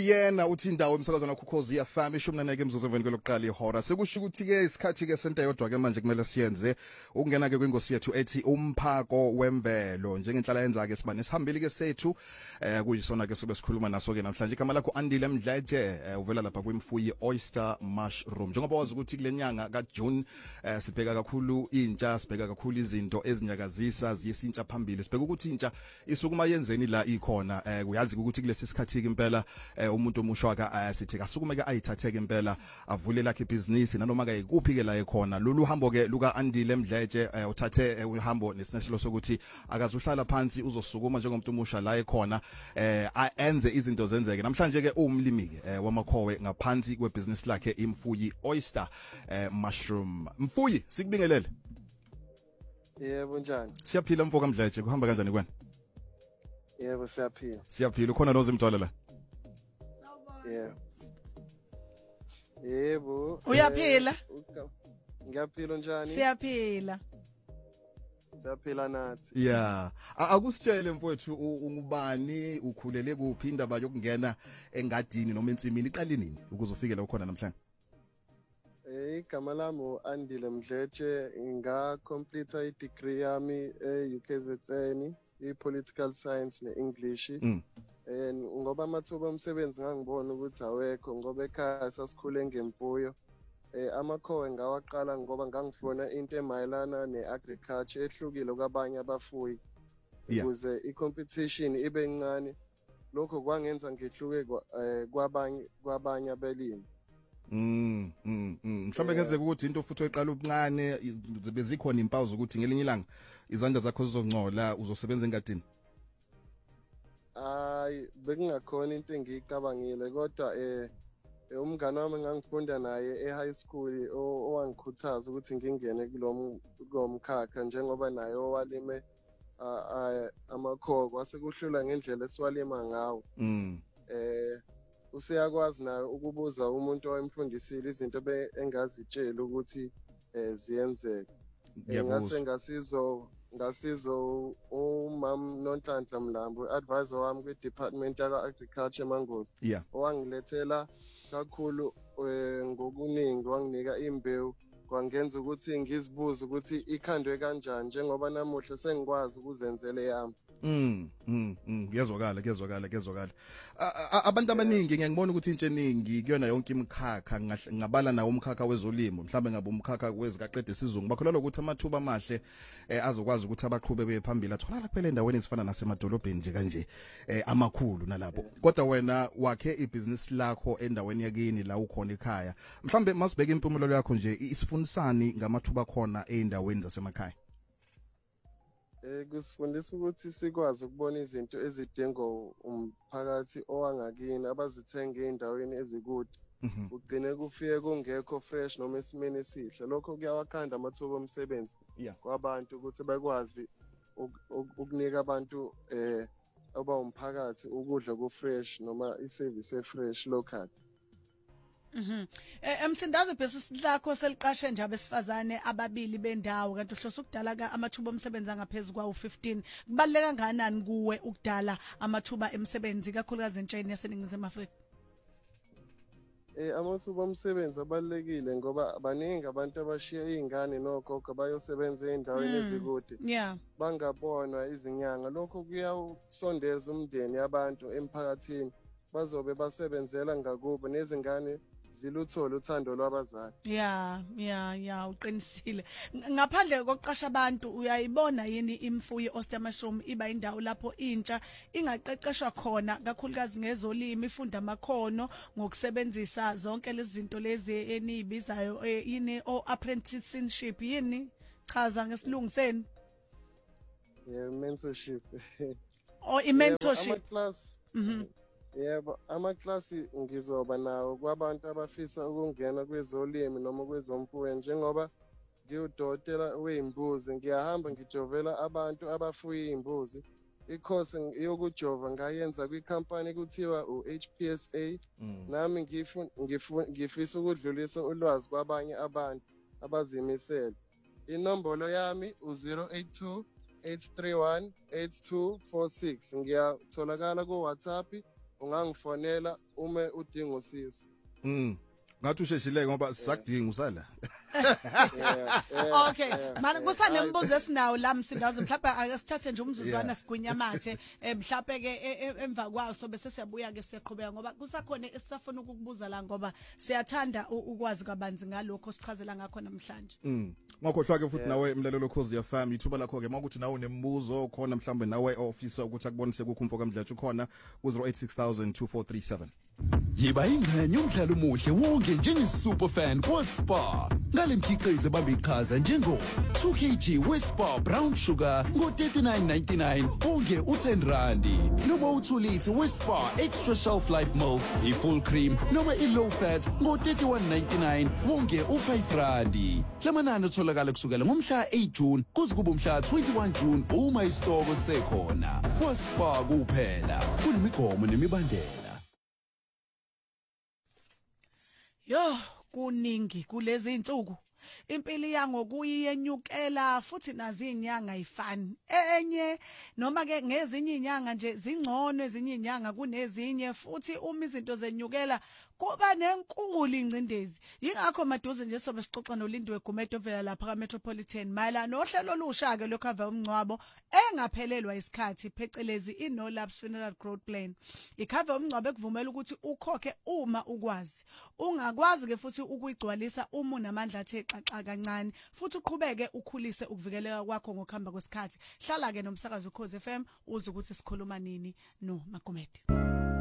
Yena uthi indawo emsakazweni Ukhozi FM ishumi naneke imzuzu emveni kwelokuqala ihora sekusho ukuthi ke isikhathi ke sento eyodwa ke manje kumele siyenze ukungena ke kwingosi yethu ethi umphako wemvelo njengenhlala yenza ke sibane sihambile ke sethu kuyisona ke sobe sikhuluma naso ke namhlanje igama lakho Andile Mdletshe uvela lapha kwimfuyi oyster mushroom njengoba wazi ukuthi kule nyanga kaJune sibheka kakhulu intsha sibheka kakhulu izinto ezinyakazisa ziyisintsha phambili sibheka ukuthi intsha isukuma yenzeni la ikhona uyazi ukuthi kulesi sikhathi ke impela umuntu omushwaka sithi kasukume ke ayithatheke impela avule lakhe business nanoma ke ikuphi ke la ekhona lolu hambo ke luka Andile Mdletshe uthathe uhambo nesinesilo sokuthi akazuhlala phansi uzosukuma njengomuntu omusha la ekhona enze izinto zenzeke namhlanje ke umlimi ke wamakhowe ngaphansi kwebusiness lakhe imfuyi oyster mushroom mfuyi sikubingelele yebo njani siyaphila mfoka Mdletshe kuhamba kanjani kwena yebo siyaphila ukhona noze imthwala la yebo uyaphila ngiyaphila njani siyaphila nathi yeah akusitshele mfowethu ungubani ukhulele kuphi indaba yokungena engadini noma ensimini iqale nini ukuze ufike la ukhona namhlanje igama lami Andile Mdletshe nga-complete i-degree yami e-UKZN i-political science ne-English ngoba amathuba omsebenzi ngangibona ukuthi awekho ngoba ekhaya sasikhule ngemfuyo amakhowe ngawaqala ngoba ngangifuna into emayelana ne-agriculture ehlukile kwabanye abafuyi ukuze i-competition ibe ncane lokho kwangenza ngihluke kwabanye abelimi mhlawumbe kenzeka ukuthi into futhi oyiqala ubuncane bezikhona impawu zokuthi ngelinye ilanga izandla zakho zizongcola uzosebenza engadini bekungakhona into engiyicabangile kodwa umngane wami engangifunda naye e-high school owangikhuthaza ukuthi ngingene kulo mkhakha njengoba naye owalime amakhowe kwase kuhlula ngendlela esiwalima ngawo useyakwazi naye ukubuza umuntu owayemfundisile izinto engazitshela ukuthi ziyenzeka ngasizo umam Nonhlanhla Mlambo advisor wami kwi-department yaka-agriculture eMangosi owangilethela kakhulu ngokuningi wanginika imbewu kwangenza ukuthi ngizibuze ukuthi ikhandwe kanjani njengoba namuhla sengikwazi ukuzenzela yami kuyezwakala abantu abaningi ngiyangibona ukuthi intshe eningi kuyona yonke imikhakha ngabala nawo umkhakha wezolimo mhlawumbe ngabe umkhakha wezikaqede isizungu bakholelwa ukuthi amathuba amahle azokwazi ukuthi abaqhube bephambili atholakala kuphela endaweni ezifana nasemadolobheni nje kanje amakhulu nalapho kodwa wena wakhe ibusiness lakho endaweni yakini la ukhona ekhaya mhlawumbe masibheka impumelelo yakho nje isifundisani ngamathuba khona eindaweni zasemakhaya kusifundisa ukuthi sikwazi ukubona izinto ezidinga umphakathi owangakini abazithenga endaweni ezikude ugcine kufike kungekho fresh noma esimeni esihle lokho kuyawakhanda amathuba omsebenzi kwabantu ukuthi bakwazi ukunika abantu abawumphakathi ukudla ku-fresh noma iservice e-fresh local Emsindazo business lakho seliqashe nje abesifazane ababili bendawo kanti uhloso ukudala amathuba omsebenzi angaphezulu kwa-15 kubaleka kangakanani kuwe ukudala amathuba emsebenzi kakhulukazi entsheni yaseningizimu Afrika amathuba omsebenzi abalekile ngoba baningi abantu abashiya izingane nogogo bayosebenza endaweni ezikude bangabonwa izinyanga lokho kuyawusondeza umndeni yabantu emphakathini bazobe basebenzela ngakubo nezingane ziluthole uthando lwabazali uqinisile ngaphandle kokuqasha abantu uyayibona yini imfuyi oyster mushroom iba indawo lapho intsha ingaqeqeshwa khona kakhulukazi ngezolimo ifunda amakhono ngokusebenzisa zonke lezi zinto lezi eniyibizayo yini apprenticeship yini chaza ngesilungu senu mentorship i-mentorship yebo amaklasi ngizoba nawo kwabantu abafisa ukungena kwezolimo noma kwezomfuyo njengoba ngiwudokotela wey'mbuzi ngiyahamba ngijovela abantu abafuye iy'mbuzi ikhosi yokujova ngayenza kwikhampani kuthiwa u-HPSA nami ngifisa ukudlulisa ulwazi kwabanye abantu abazimisele inombolo yami u-082 831 8246 ngiyatholakala ku WhatsApp ungangifonela uma udinga usizo. Ngathi usheshile ngoba sizakudinga usala. Okay, manje kusanembuzo esinawo la Msingazo mhlawumbe akasithathe nje umzuzwana sigwinyamathe mhlawumbe ke emva kwawo sobe sesiyabuya ke siqhubeka ngoba kusakhona esisafuna ukukubuza la ngoba siyathanda ukwazi kabanzi ngalokho sichazela ngakho namhlanje. Ngakhohlwa ke futhi nawe imlalelo Khosi FM ithuba lakho ke makuthi nawe unembuzo khona mhlawumbe nawe officer ukuthi akubonise kukhumfo kaMdlathu khona ku 08602437. Yiba ingcenye umdlalo omuhle wonke njengisuper fan weSpar. Ngalemkhiqizo bamba iqhaza njengo 2kg weSpar brown sugar ngo39.99 onke u10 randi. Noma u2 litre weSpar extra shelf life milk ifull cream noma ilow fat ngo31.99 wonke u5 randi. Lamanani utholakala kusukela ngomhla 8 June kuze kube umhla 21 June uma isitoko sekhona. weSpar kuphela kunemigomo nemibandela. Yo kuningi kulezi insuku impili yangokuyenyukela futhi nazi inyanga ayifani enye noma ke ngezinye inyanga nje zingcono ezinye inyanga kunezinye futhi uma izinto zenyukela kuba nenkulu ingcindezi yingakho maduze nje sobe sixoxa noLindiwe Gumede ovela lapha kaMetropolitan mayela nohlelo olusha ke lokhava umncwabo engaphelelwa isikhathi phecelezi iNo Lapse Funeral Growth Plan. Ikhava umncwabo ekuvumela ukuthi ukhokhe uma ukwazi ungakwazi ke futhi ukuyigcwalisa uma unamandla athe xaxa kancane futhi uqhubeke ukhulise ukuvikeleka kwakho ngokuhamba kwesikhathi. Hlala ke nomsakazo Khosi FM uze ukuthi sikhuluma nini no Magumede.